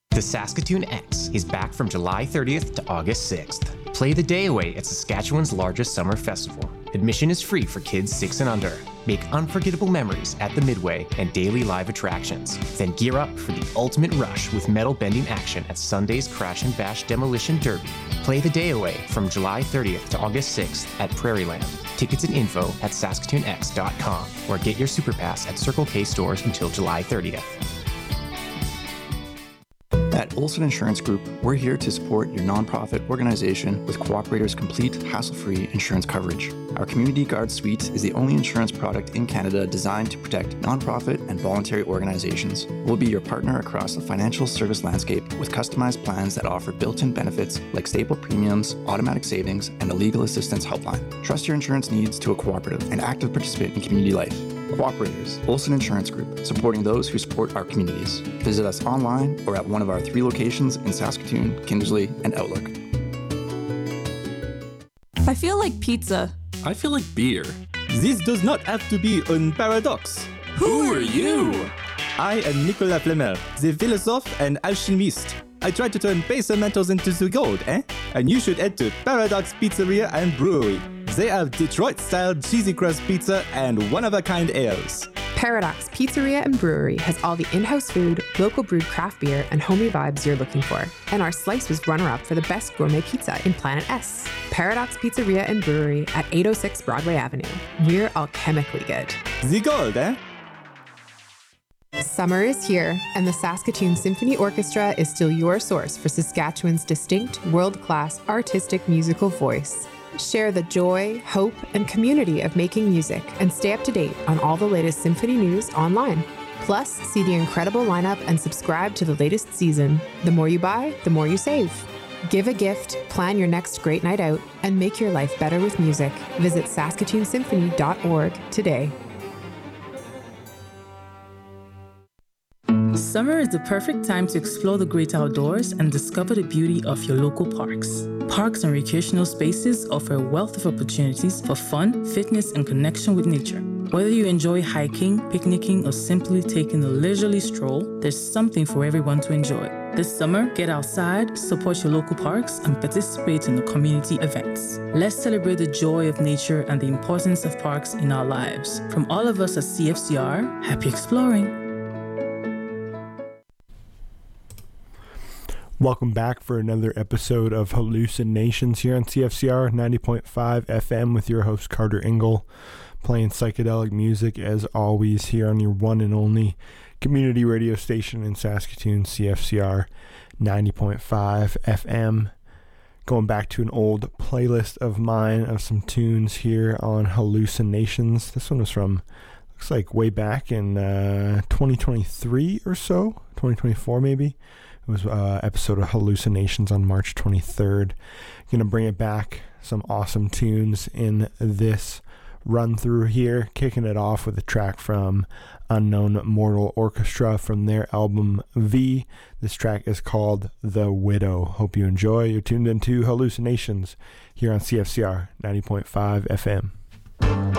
The Saskatoon X is back from July 30th to August 6th. Play the day away at Saskatchewan's largest summer festival. Admission is free for kids 6 and under. Make unforgettable memories at the Midway and daily live attractions. Then gear up for the ultimate rush with metal bending action at Sunday's Crash and Bash Demolition Derby. Play the day away from July 30th to August 6th at Prairieland. Tickets and info at saskatoonx.com or get your Superpass at Circle K stores until July 30th. At Olson Insurance Group, we're here to support your nonprofit organization with Cooperator's complete, hassle-free insurance coverage. Our Community Guard Suite is the only insurance product in Canada designed to protect nonprofit and voluntary organizations. We'll be your partner across the financial service landscape with coostomised plans that offer built-in benefits like stable premiums, automatic savings, and a legal assistance helpline. Trust your insurance needs to a cooperative and active participant in community life. Cooperators, Olson Insurance Group, supporting those who support our communities. Visit us online or at one of our 3 locations in Saskatoon, Kindersley, and Outlook. I feel like pizza. I feel like beer. This does not have to be a paradox. Who are you? I am Nicolas Flamel, the philosophe and alchemist. I try to turn base metals into the gold, eh? And you should head to Paradox Pizzeria and Brewery. They have Detroit-style cheesy crust pizza and one-of-a-kind ales. Paradox Pizzeria and Brewery has all the in-house food, local brewed craft beer, and homey vibes you're looking for. And our slice was runner-up for the best gourmet pizza in Planet S. Paradox Pizzeria and Brewery at 806 Broadway Avenue. We're alchemically good. The gold, eh? Summer is here, and the Saskatoon Symphony Orchestra is still your source for Saskatchewan's distinct, world-class, artistic musical voice. Share the joy, hope, and community of making music and stay up to date on all the latest symphony news online. Plus, see the incredible lineup and subscribe to the latest season. The more you buy, the more you save. Give a gift, plan your next great night out, and make your life better with music. Visit saskatoonsymphony.org today. Summer is the perfect time to explore the great outdoors and discover the beauty of your local parks. Parks and recreational spaces offer a wealth of opportunities for fun, fitness, and connection with nature. Whether you enjoy hiking, picnicking, or simply taking a leisurely stroll, there's something for everyone to enjoy. This summer, get outside, support your local parks, and participate in the community events. Let's celebrate the joy of nature and the importance of parks in our lives. From all of us at CFCR, happy exploring! Welcome back for another episode of Hallucinations here on CFCR 90.5 FM with your host Carter Engel, playing psychedelic music as always here on your one and only community radio station in Saskatoon, CFCR 90.5 FM. Going back to an old playlist of mine of some tunes here on Hallucinations. This one was from, looks like way back in 2023 or so, 2024 maybe. It was an episode of Hallucinations on March 23rd. Gonna bring it back. Some awesome tunes in this run through here. Kicking it off with a track from Unknown Mortal Orchestra from their album V. This track is called The Widow. Hope you enjoy. You're tuned into Hallucinations here on CFCR 90.5 FM.